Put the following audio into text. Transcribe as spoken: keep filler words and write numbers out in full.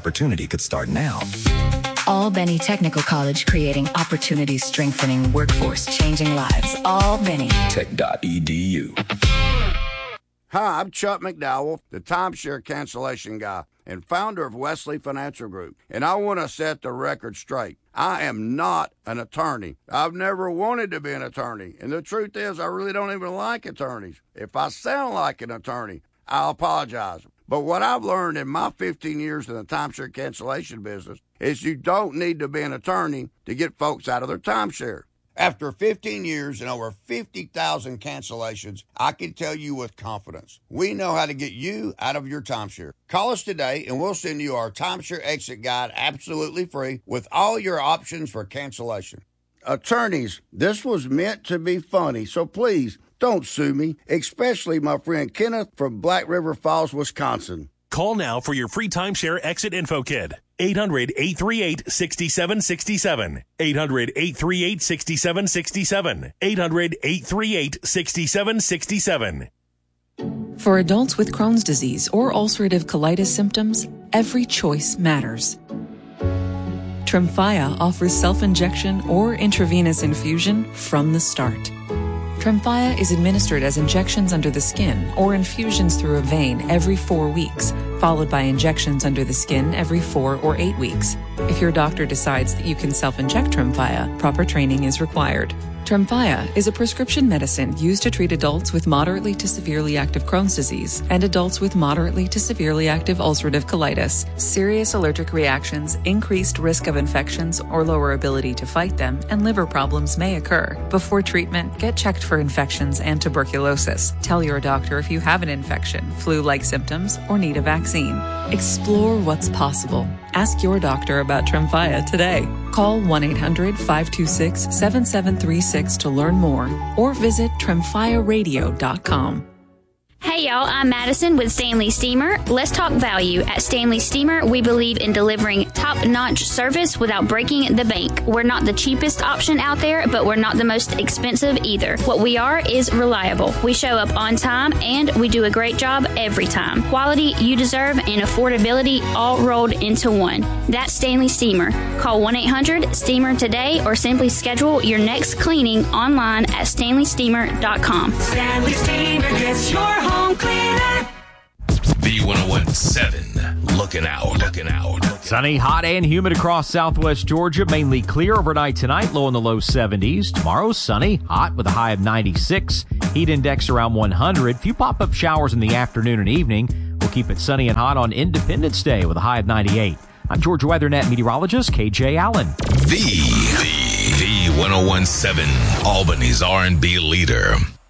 opportunity could start now. Albany Technical College, creating opportunities, strengthening workforce, changing lives. Albany. Tech dot E D U. Hi, I'm Chuck McDowell, the timeshare cancellation guy and founder of Wesley Financial Group, and I want to set the record straight. I am not an attorney. I've never wanted to be an attorney, and the truth is I really don't even like attorneys. If I sound like an attorney, I'll apologize. But what I've learned in my fifteen years in the timeshare cancellation business is you don't need to be an attorney to get folks out of their timeshare. After fifteen years and over fifty thousand cancellations, I can tell you with confidence, we know how to get you out of your timeshare. Call us today and we'll send you our timeshare exit guide absolutely free with all your options for cancellation. Attorneys, this was meant to be funny, so please don't sue me, especially my friend Kenneth from Black River Falls, Wisconsin. Call now for your free timeshare exit info kit. eight hundred, eight three eight, six seven six seven. eight hundred, eight three eight, six seven six seven. eight hundred, eight three eight, six seven six seven. For adults with Crohn's disease or ulcerative colitis symptoms, every choice matters. Tremfya offers self-injection or intravenous infusion from the start. Tremfya is administered as injections under the skin or infusions through a vein every four weeks, followed by injections under the skin every four or eight weeks. If your doctor decides that you can self-inject Tremfya, proper training is required. Tremfya is a prescription medicine used to treat adults with moderately to severely active Crohn's disease and adults with moderately to severely active ulcerative colitis. Serious allergic reactions, increased risk of infections or lower ability to fight them, and liver problems may occur. Before treatment, get checked for infections and tuberculosis. Tell your doctor if you have an infection, flu-like symptoms, or need a vaccine. Explore what's possible. Ask your doctor about Tremfya today. Call one eight hundred, five two six, seven seven three six to learn more or visit tremfya radio dot com. Hey y'all, I'm Madison with Stanley Steamer. Let's talk value. At Stanley Steamer, we believe in delivering top-notch service without breaking the bank. We're not the cheapest option out there, but we're not the most expensive either. What we are is reliable. We show up on time, and we do a great job every time. Quality you deserve and affordability all rolled into one. That's Stanley Steamer. Call one eight hundred steamer today or simply schedule your next cleaning online at stanley steamer dot com. Stanley Steamer gets your home cleaner. B one oh one point seven, looking out, looking out. Sunny, hot, and humid across southwest Georgia. Mainly clear overnight tonight, low in the low seventies. Tomorrow, sunny, hot with a high of ninety-six. Heat index around one hundred. Few pop-up showers in the afternoon and evening. We'll keep it sunny and hot on Independence Day with a high of ninety-eight. I'm Georgia WeatherNet meteorologist K J Allen. The, the, the one oh one point seven, Albany's R and B leader.